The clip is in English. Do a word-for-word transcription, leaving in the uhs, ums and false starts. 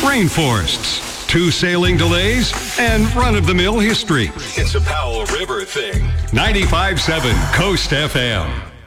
rainforests, two sailing delays, and run-of-the-mill history. It's a Powell River thing. ninety-five point seven Coast F M.